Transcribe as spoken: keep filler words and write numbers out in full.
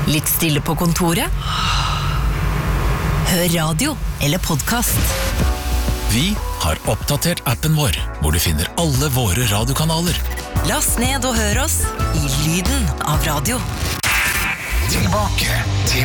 Litt stille på kontoret? Hør radio eller podcast. Vi har oppdatert appen vår, hvor du finner alle våre radiokanaler. Last ned og hør oss i lyden av radio. Tilbake til